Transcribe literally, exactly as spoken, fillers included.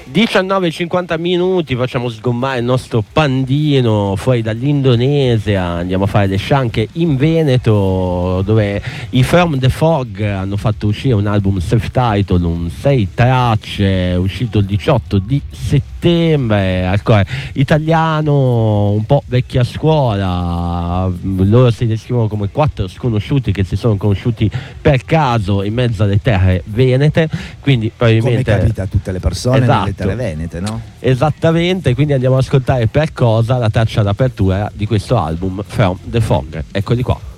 diciannove e cinquanta minuti, facciamo sgommare il nostro pandino fuori dall'Indonesia, andiamo a fare le scianche in Veneto, dove i From the Fog hanno fatto uscire un album self-titled, un sei tracce, uscito il diciotto di settembre, ancora italiano, un po' vecchia scuola. Loro si descrivono come quattro sconosciuti che si sono conosciuti per caso in mezzo alle terre venete, quindi probabilmente come capita a tutte le persone, esatto, nelle terre venete, no? Esattamente, quindi andiamo ad ascoltare Per cosa, la traccia d'apertura di questo album From the Fog. Eccoli qua.